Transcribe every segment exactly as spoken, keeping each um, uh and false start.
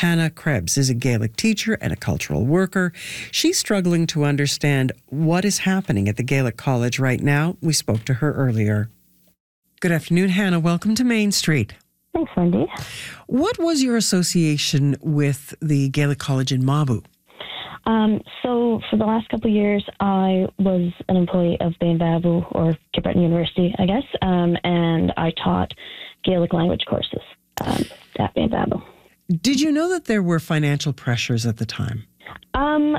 Hannah Krebs is a Gaelic teacher and a cultural worker. She's struggling to understand what is happening at the Gaelic College right now. We spoke to her earlier. Good afternoon, Hannah. Welcome to Main Street. Thanks, Wendy. What was your association with the Gaelic College in Mabou? Um, so for the last couple of years, I was an employee of Bainbaboo, or Kilbretton University, I guess, um, and I taught Gaelic language courses um, at Bainbaboo. Did you know that there were financial pressures at the time? Um,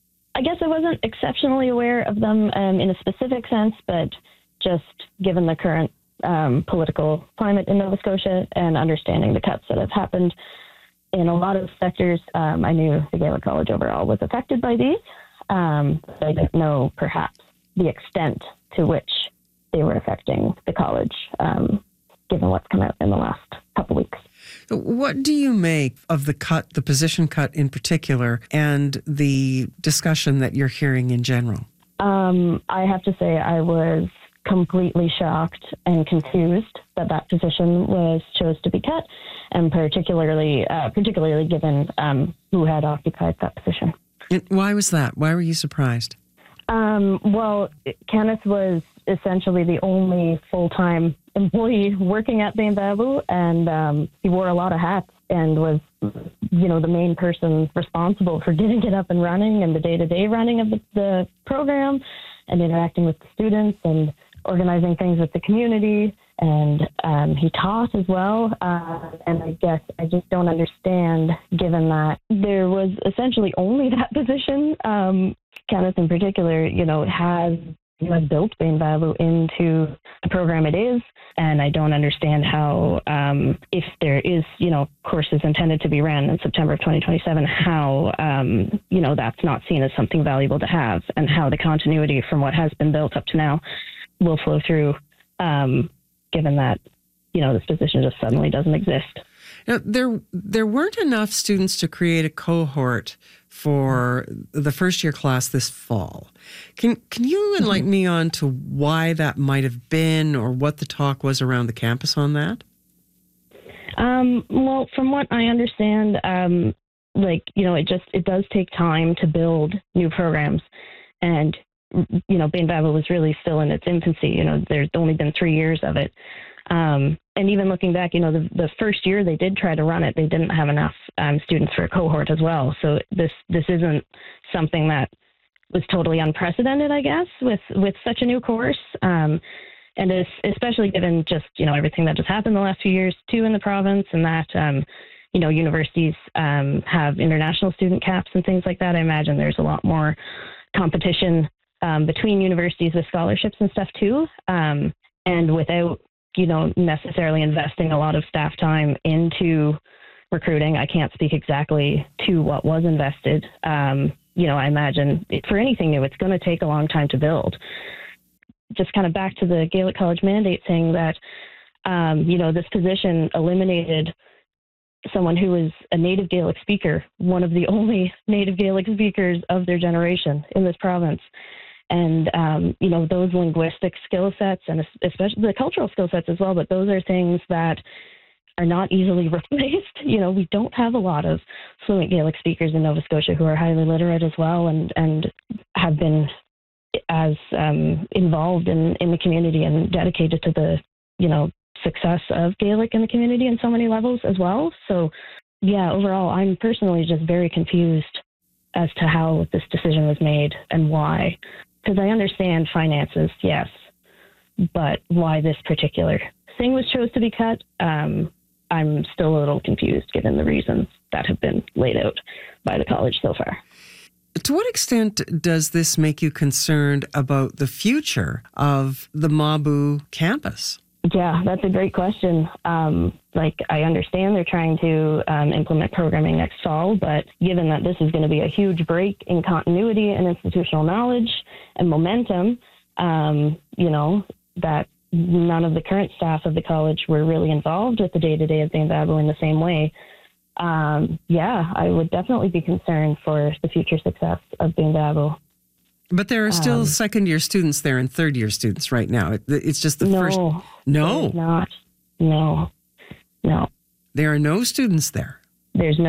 I guess I wasn't exceptionally aware of them um, in a specific sense, but just given the current um, political climate in Nova Scotia and understanding the cuts that have happened in a lot of sectors, um, I knew the Gaelic College overall was affected by these. Um, but I didn't know perhaps the extent to which they were affecting the college, um, given what's come out in the last couple weeks. What do you make of the cut, the position cut in particular, and the discussion that you're hearing in general? Um, I have to say I was completely shocked and confused that that position was chose to be cut, and particularly uh, particularly given um, who had occupied that position. And why was that? Why were you surprised? Um, well, Kenneth was essentially the only full-time employee working at Bainbaboo, and um, he wore a lot of hats and was, you know, the main person responsible for getting it up and running and the day-to-day running of the, the program and interacting with the students and organizing things with the community. And um, he taught as well. Uh, and I guess I just don't understand, given that there was essentially only that position. Um, Kenneth in particular, you know, has, has built Bainbaboo into the program it is. And I don't understand how, um, if there is, you know, courses intended to be ran in September of twenty twenty-seven, how, um, you know, that's not seen as something valuable to have, and how the continuity from what has been built up to now will flow through, um, given that, you know, this position just suddenly doesn't exist. Now, there there weren't enough students to create a cohort for the first year class this fall. Can can you enlighten mm-hmm. me on to why that might have been, or what the talk was around the campus on that? Um, well, from what I understand, um, like, you know, it just, it does take time to build new programs. And, you know, Bainbaboo was really still in its infancy. You know, there's only been three years of it. Um, and even looking back, you know, the, the first year they did try to run it, they didn't have enough um, students for a cohort as well. So this this isn't something that was totally unprecedented, I guess, with, with such a new course. Um, and it's, especially given just, you know, everything that has happened the last few years too in the province, and that, um, you know, universities um, have international student caps and things like that. I imagine there's a lot more competition um, between universities with scholarships and stuff too. Um, and without, you know, necessarily investing a lot of staff time into recruiting. I can't speak exactly to what was invested. Um, you know, I imagine it, for anything new, it's going to take a long time to build. Just kind of back to the Gaelic College mandate saying that, um, you know, this position eliminated someone who was a native Gaelic speaker, one of the only native Gaelic speakers of their generation in this province. And, um, you know, those linguistic skill sets, and especially the cultural skill sets as well, but those are things that are not easily replaced. You know, we don't have a lot of fluent Gaelic speakers in Nova Scotia who are highly literate as well, and, and have been as um, involved in, in the community and dedicated to the, you know, success of Gaelic in the community in so many levels as well. So, yeah, overall, I'm personally just very confused as to how this decision was made and why. Because I understand finances, yes, but why this particular thing was chose to be cut, um, I'm still a little confused given the reasons that have been laid out by the college so far. To what extent does this make you concerned about the future of the Mabou campus? Yeah, that's a great question. Um, like, I understand they're trying to um, implement programming next fall, but given that this is going to be a huge break in continuity and institutional knowledge and momentum, um, you know, that none of the current staff of the college were really involved with the day-to-day of Bainbaboo in the same way. Um, yeah, I would definitely be concerned for the future success of Bainbaboo. But there are still Um, second-year students there and third-year students right now. It, it's just the no, first... No, not. No, no. there are no students there. There's no